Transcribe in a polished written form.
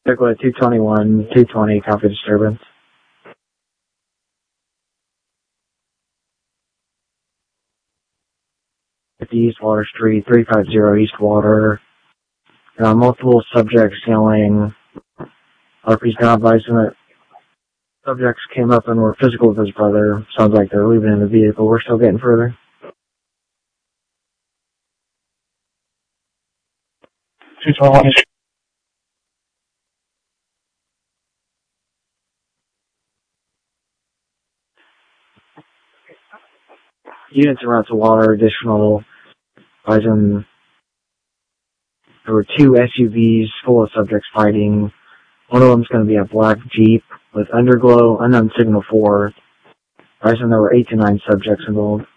Picklet 221, 220, copy disturbance. At East Water Street, 350 East Water. Multiple subjects yelling. RP's been advising that subjects came up and were physical with his brother. Sounds like they're leaving in the vehicle. We're still getting further. 221. Units around the water, additional advising there were 2 SUVs full of subjects fighting. One of them's going to be a black Jeep with underglow, unknown signal 4. Advising there were 8 to 9 subjects involved.